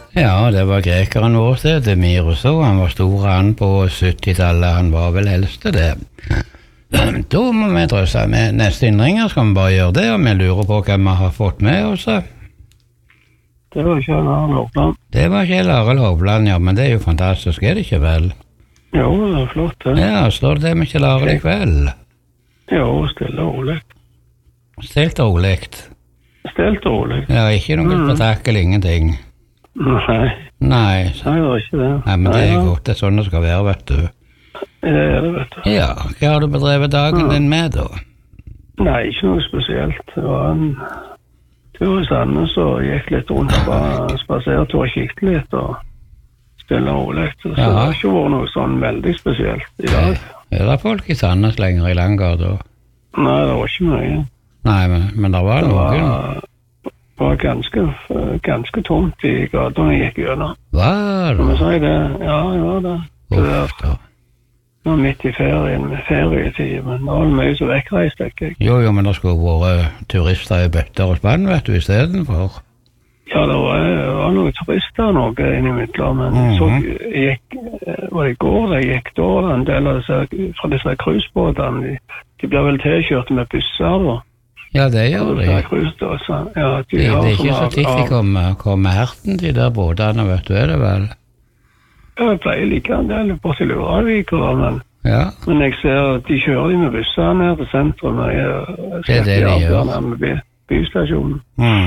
Ja, det var grekeren vår til, Demiros, og han var stor han på 70-tallet, han var vel eldste det. Da må vi drøse med neste innringer, skal vi bare gjøre det, og vi lurer på hvem vi har fått med oss. Det var Kjell Arild Hovland. Det var Kjell Arild Hovland, ja, men det er jo fantastisk, er det ikke vel? Jo, det er flott det. Ja, står det med Kjell Arild i kveld? Jo, stille og rolig. Stilt og roligt. Stilt og rolig. Ja, ikke noe spetakkel, ingenting. Nei. Nei, Nei, det var ikke det. nei, men det er godt, det er sånn det skal være, vet du. Det er det, vet du. Ja, hva har du bedrevet dagen din med da? Nei, ikke noe spesielt. Det var en tur i Sandnes og gikk litt rundt på spasertur og kikket litt og stille og rolig. Så det har ikke vært noe sånn veldig spesielt i dag. Er det folk i Sandnes lenger i Langgard da? Nei, det var ikke mye. Nei, men det var noen. Det var ganske tomt i gata når jeg gikk gjennom. Var Som det? jeg sier det, ja, det var det. Uff da. Nå midt i ferien med ferietid, men nå er det mye som vekkreist, tenker jeg. Jo, men det skulle vært turister i bøtter og spann, vet du, i stedet for. Ja, det var noen turister noe innimellom, men så var det i går, det gikk da, en del av fra disse cruisebåtene, de blir vel tilkjørt med busser da. Ja, det gjør de. Ja, Det er ikke så titt de kommer herten til de der båtene, vet du, er det vel? Ja, jeg pleier like en del på til Luravik, men jeg ser at de kjører de med busser ned til sentrum. Det er det de gjør. Med bystasjonen.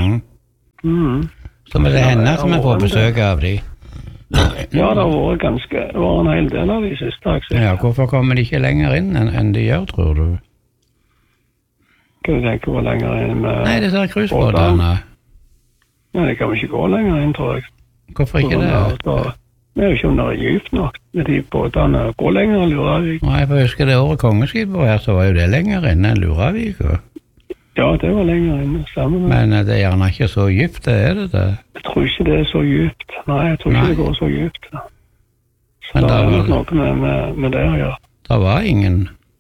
Så må det hende at vi får besøk av de. Ja, det var en hel del av de siste. Ja, hvorfor kommer de ikke lenger inn enn de gjør, tror du? Hva du tenker på lenger inn med... Nei, det er cruisebåtene. Nei, det kan vi ikke gå lenger inn, tror jeg. Hvorfor ikke det? Vi er jo ikke om det er dypt nok med de båtene å gå lenger enn Luravik. Nei, for jeg husker det året kongeskip var her, så var jo det lenger inne enn Luravik. Ja, det var lenger inne, stemmer det. Men det er gjerne ikke så dypt, det er det det? Jeg tror ikke det er så dypt. Nei, jeg tror ikke det går så dypt. Så men det er noe med det å gjøre. Det var ingen...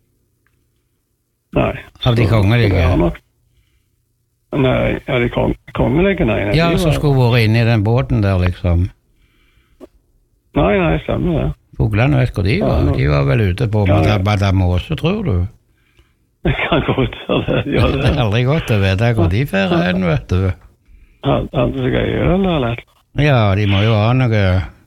Nei. Av de kongelige? Nei, ja, de kongelige, nei. Ja, som skulle vært inne i den båten der, liksom. Nei, stemmer det. Fuglene vet hvor de var. De var vel ute på Madame Åse, tror du? Det kan godt være det. Ja, det er aldri godt å vite hvor de færer hen, vet du. Hadde seg ei øl, eller? Ja, de må jo ha noe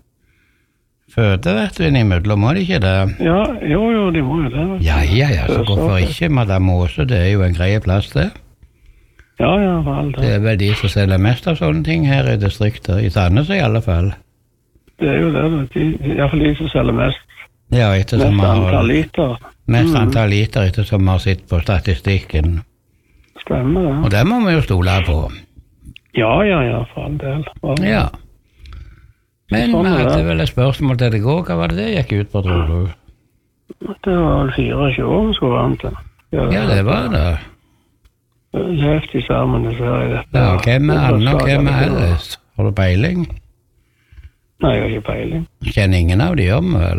føde, vet du, innimellom, må de ikke det? Ja, jo, de må jo det. Ja, så hvorfor ikke Madame Åse? Det er jo en greie plass, det. Ja, for alt det. Det er vel de som selger mest av sånne ting her i distriktet, i Sandnes i alle fall. Det er jo det, i hvert fall de som selger mest. Ja, ettersom mest antall liter. Mest antall liter ettersom vi har sett på statistikken. Stemmer det. Og det må vi jo stole på. Ja, for all del. Ja. Men vi hadde vel et spørsmål til det går. Hva var det gikk ut på, tror du? Det var vel 24 år vi skulle være til. Ja, det var det. Levt i sammen, det ser jeg dette. Ja, hvem er Anne og hvem er Alice? Har du peiling? Nei, jeg har ikke peiling. Kjenner ingen av de om, vel?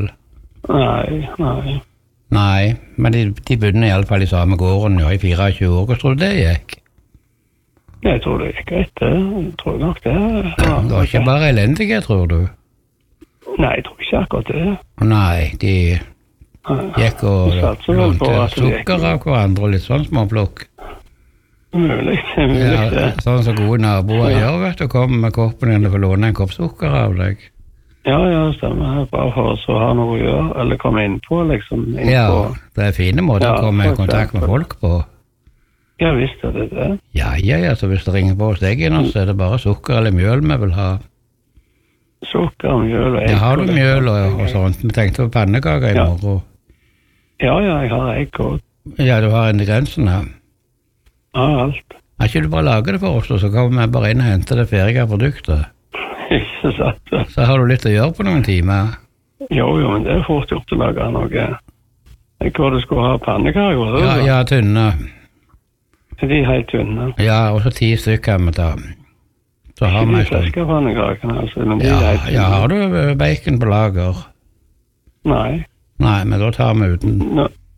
Nei. Nei, men de begynner i alle fall i samme gården, ja, i 24 år. Hva tror du det gikk? Jeg tror det gikk greit, det. Jeg tror nok det. Det var ikke bare elendige, tror du? Nei, jeg tror ikke akkurat det. Nei, de gikk og lånte sukker av hverandre og litt sånn småplukk. Mulig. Ja, sånn som gode naboer gjør, vet du, kommer med koppen din og får låne en kopp sukker av deg. Ja, stemmer. Bare for å ha noe å gjøre, eller komme inn på, liksom. Ja, det er fine måter å komme i kontakt med folk på. Ja, visst er det det. Ja, så hvis det ringer på hos deg innan, så er det bare sukker eller mjøl vi vil ha. Sukker, mjøl og egg. Ja, har du mjøl og sånt? Vi tenkte på pannekaker i morgen. Ja, jeg har egg og... Ja, du har ingrediensene. Ja, alt. Har ikke du bare laget det for oss, og så kommer vi bare inn og henter det ferdige produktet? Ikke sant. Så har du litt å gjøre på noen timer. Jo, men det er fort gjort å lage noe. Jeg tror du skulle ha pannekaker. Ja, tynne. De er helt tynne. Ja, og så 10 stykker med det. Så har vi ikke de ferske pannekakene, altså, men de er helt tynne. Ja, har du bacon på lager? Nei. Nei, men da tar vi uten.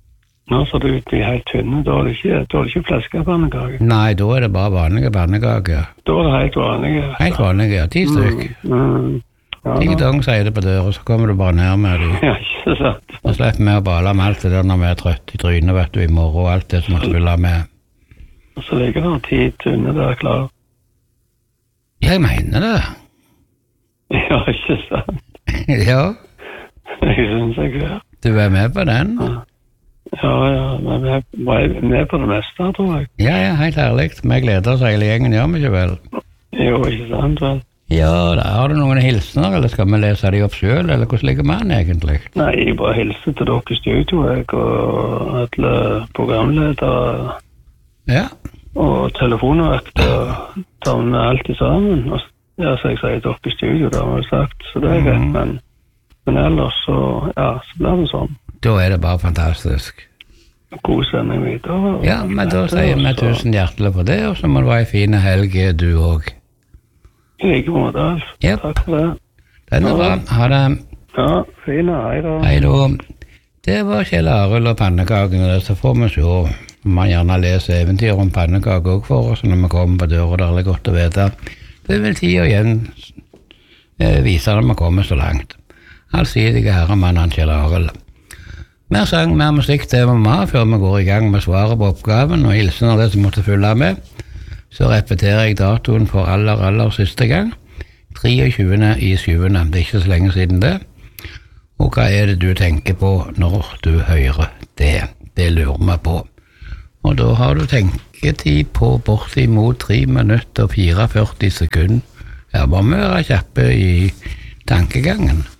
Nå ser det ut de helt tynne, da er det ikke fleskepannekaker. Nei, da er det bare vanlige pannekaker. Da er det helt vanlige. Helt vanlige, ja. 10 stykk. Ja, Ding dong, sier det på døra, så kommer du bare ned med det. Ja, ikke sant. Og slipper vi å bale med alt det der når vi er trøtt i trynet, vet du, i morgen og alt det som måtte fylle med. Og så ligger det 10 tynne der klar. Jeg mener det. Ja, ikke sant. Ja, Jeg synes jeg gjør. du er med på den? Ja, men vi er med på det meste, tror jeg. Ja, helt ærlig. Vi gleder oss hele gjengen, gjør vi ikke vel? Jo, ikke sant, vel? Ja, da har du noen hilsener, eller skal vi lese de opp selv, eller hvordan ligger man egentlig? Nei, jeg bare hilser til dere i studio, jeg, og alle programledere Ja, og telefonvakter, tar med alt i sammen. Og, ja, så jeg sier dere i studio, det har jeg sagt, så det er greit, men ellers så, ja, så blir det sånn. da er det bare fantastisk. God sending videre. Ja, men da sier vi tusen hjertelig for det, og så må det være en fin helg, du også. I like måte, Alf. Yep. Takk for det. Den er bra, ha det. Ja, fine, hei da. Hei da. Det var Kjell Arild og pannekakene, så får vi se om man gjerne leser eventyr om pannekaker også for oss når vi kommer på døra, det er godt å vite. Det vil tid og igjen vise når vi kommer så langt. Allsidige herremannen Kjell Arild. Mer sang, mer musikk, det må vi ha før vi går i gang med svaret på oppgaven og hilsen av det som måtte følge med. Så repeterer jeg datoen for aller siste gang. 23. i 7. Det er ikke så lenge siden det. Og hva er det du tenker på når du hører det? Det lurer vi på. Og da har du tenketid på bortimot 3 minutter og 44 sekunder. Her må vi være kjappe i tankegangen.